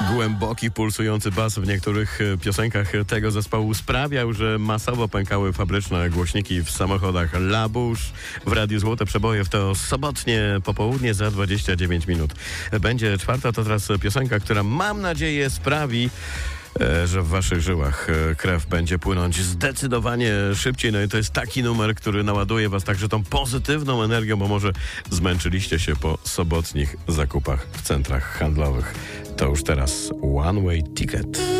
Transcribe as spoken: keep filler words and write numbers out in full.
Głęboki, pulsujący bas w niektórych piosenkach tego zespołu sprawiał, że masowo pękały fabryczne głośniki w samochodach. Labusz w Radiu Złote Przeboje w to sobotnie popołudnie za dwadzieścia dziewięć minut. Będzie czwarta, to teraz piosenka, która mam nadzieję sprawi, że w waszych żyłach krew będzie płynąć zdecydowanie szybciej. No i to jest taki numer, który naładuje was także tą pozytywną energią, bo może zmęczyliście się po sobotnich zakupach w centrach handlowych. To już teraz One Way Ticket.